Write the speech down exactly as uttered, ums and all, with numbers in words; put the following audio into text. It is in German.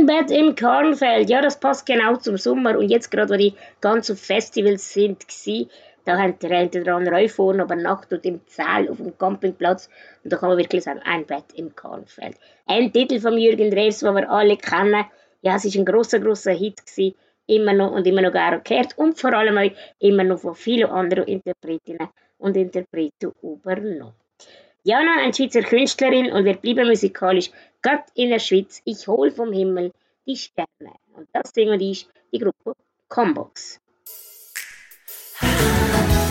Ein Bett im Kornfeld, ja, das passt genau zum Sommer. Und jetzt gerade, wo die ganzen Festivals sind, gsi, da haben die einen oder andere auch vorne aber Nacht und im Zell auf dem Campingplatz. Und da kann man wirklich sagen, ein Bett im Kornfeld. Ein Titel von Jürgen Drews, den wir alle kennen. Ja, es ist ein grosser, grosser Hit gsi, immer noch und immer noch gerne gehört. Und vor allem auch immer noch von vielen anderen Interpretinnen und Interpreten übernommen. Jana, eine Schweizer Künstlerin und wir bleiben musikalisch gerade in der Schweiz. Ich hol vom Himmel die Sterne. Und das Ding und ich, die Gruppe Combox.